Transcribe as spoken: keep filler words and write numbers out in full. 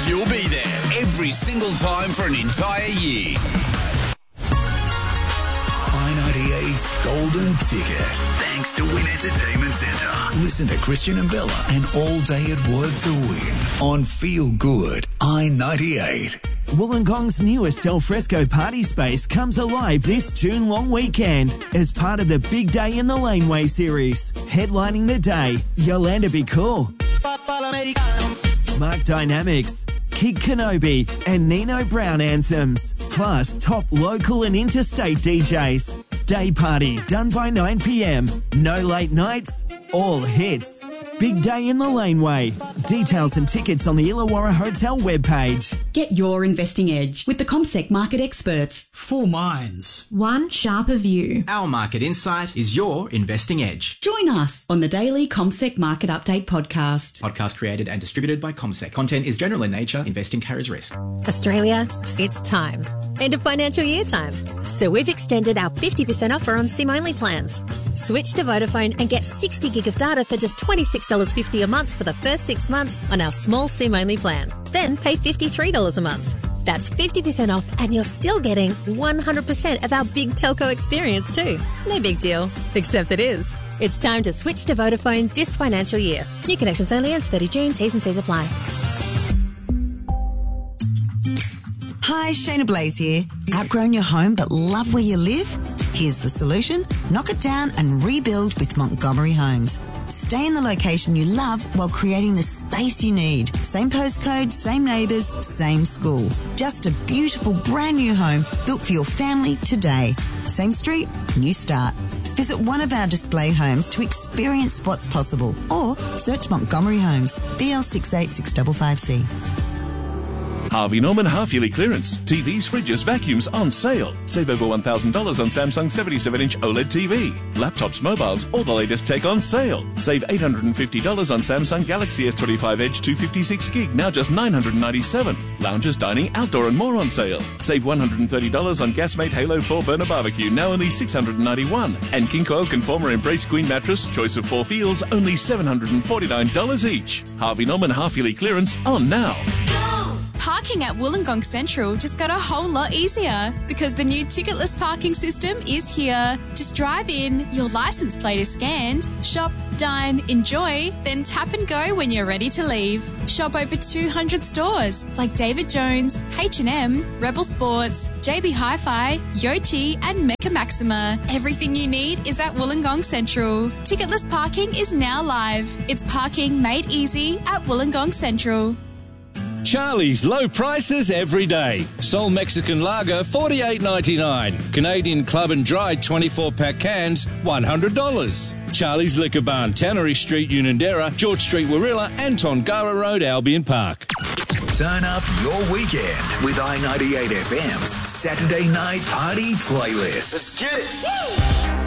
you'll be there every single time for an entire year. I ninety-eight's Golden Ticket. Thanks to Win Entertainment Centre. Listen to Christian and Bella and All Day at Work to win on Feel Good I ninety-eight. Wollongong's newest alfresco party space comes alive this June long weekend as part of the Big Day in the Laneway series. Headlining the day, Yolanda Be Cool, Mark Dynamics, Kid Kenobi and Nino Brown anthems, plus top local and interstate D Js. Day party done by nine p.m. No late nights, all hits. Big Day in the Laneway. Details and tickets on the Illawarra Hotel webpage. Get your investing edge with the CommSec market experts. Four minds. One sharper view. Our market insight is your investing edge. Join us on the daily CommSec Market Update podcast. Podcast created and distributed by CommSec. Content is general in nature. Investing carries risk. Australia, it's time. End of financial year time. So we've extended our fifty percent offer on SIM-only plans. Switch to Vodafone and get sixty gig of data for just twenty-six dollars fifty a month for the first six months on our small SIM-only plan. Then pay fifty-three dollars a month. That's fifty percent off and you're still getting one hundred percent of our big telco experience too. No big deal, except it is. It's time to switch to Vodafone this financial year. New connections only ends thirty June. T's and C's apply. Hi, Shayna Blaze here. Outgrown your home but love where you live? Here's the solution. Knock it down and rebuild with Montgomery Homes. Stay in the location you love while creating the space you need. Same postcode, same neighbours, same school. Just a beautiful brand new home built for your family today. Same street, new start. Visit one of our display homes to experience what's possible or search Montgomery Homes, B L six eight six five five C. Harvey Norman half-yearly clearance. T Vs, fridges, vacuums on sale. Save over one thousand dollars on Samsung seventy-seven inch OLED T V. Laptops, mobiles, all the latest tech on sale. Save eight hundred fifty dollars on Samsung Galaxy S twenty-five Edge two fifty-six gig, now just nine hundred ninety-seven dollars. Lounges, dining, outdoor and more on sale. Save one hundred thirty dollars on Gasmate Halo four burner barbecue, now only six hundred ninety-one dollars. And King Coil Conformer Embrace Queen mattress, choice of four feels, only seven hundred forty-nine dollars each. Harvey Norman half-yearly clearance on now. Parking at Wollongong Central just got a whole lot easier because the new ticketless parking system is here. Just drive in, your licence plate is scanned, shop, dine, enjoy, then tap and go when you're ready to leave. Shop over two hundred stores like David Jones, H and M, Rebel Sports, J B Hi-Fi, Yochi and Mecca Maxima. Everything you need is at Wollongong Central. Ticketless parking is now live. It's parking made easy at Wollongong Central. Charlie's low prices every day. Sol Mexican Lager forty-eight ninety-nine. Canadian Club and Dry twenty-four pack cans one hundred dollars. Charlie's Liquor Barn, Tannery Street, Unanderra, George Street, Warilla and Tongara Road, Albion Park. Turn up your weekend with I ninety-eight F M's Saturday Night Party Playlist. Let's get it. Woo!